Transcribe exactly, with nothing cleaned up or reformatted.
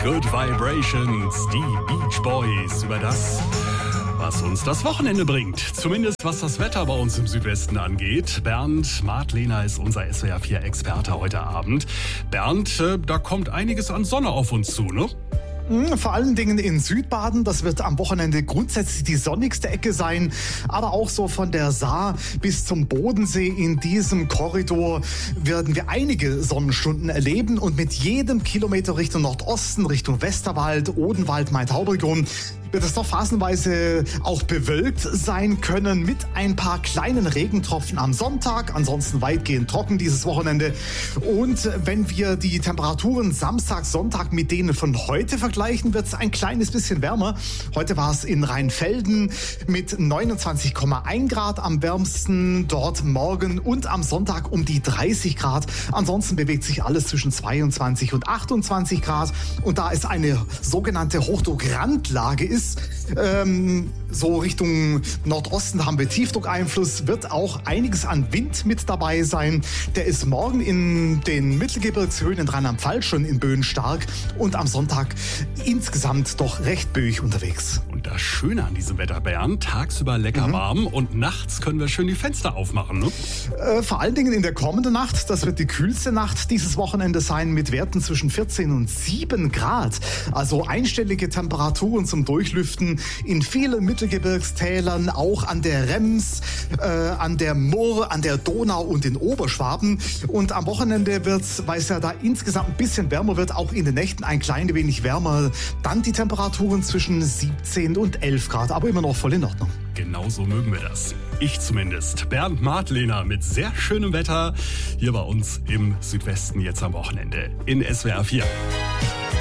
Good Vibrations, die Beach Boys, über das, was uns das Wochenende bringt. Zumindest was das Wetter bei uns im Südwesten angeht. Bernd Martlehner ist unser S W R vier Experte heute Abend. Bernd, äh, da kommt einiges an Sonne auf uns zu, ne? Vor allen Dingen in Südbaden, das wird am Wochenende grundsätzlich die sonnigste Ecke sein, aber auch so von der Saar bis zum Bodensee in diesem Korridor werden wir einige Sonnenstunden erleben und mit jedem Kilometer Richtung Nordosten, Richtung Westerwald, Odenwald, Main-Taunus-Region wird es doch phasenweise auch bewölkt sein können mit ein paar kleinen Regentropfen am Sonntag. Ansonsten weitgehend trocken dieses Wochenende. Und wenn wir die Temperaturen Samstag, Sonntag mit denen von heute vergleichen, wird es ein kleines bisschen wärmer. Heute war es in Rheinfelden mit neunundzwanzig Komma eins Grad am wärmsten. Dort morgen und am Sonntag um die dreißig Grad. Ansonsten bewegt sich alles zwischen zweiundzwanzig und achtundzwanzig Grad. Und da es eine sogenannte Hochdruckrandlage ist, Ähm, so Richtung Nordosten haben wir Tiefdruckeinfluss, wird auch einiges an Wind mit dabei sein. Der ist morgen in den Mittelgebirgshöhen in Rheinland-Pfalz schon in Böen stark und am Sonntag insgesamt doch recht böig unterwegs. Und das Schöne an diesem Wetter, Bernd, tagsüber lecker mhm. warm und nachts können wir schön die Fenster aufmachen, ne? Äh, vor allen Dingen in der kommenden Nacht, das wird die kühlste Nacht dieses Wochenende sein mit Werten zwischen vierzehn und sieben Grad. Also einstellige Temperaturen zum Durchlüften in vielen Mittelgebirgstälern, auch an der Rems, äh, an der Murr, an der Donau und in Oberschwaben. Und am Wochenende wird es, weil es ja da insgesamt ein bisschen wärmer wird, auch in den Nächten ein klein wenig wärmer. Dann die Temperaturen zwischen siebzehn und elf Grad, aber immer noch voll in Ordnung. Genau so mögen wir das. Ich zumindest. Bernd Martlehner mit sehr schönem Wetter hier bei uns im Südwesten jetzt am Wochenende in S W R vier.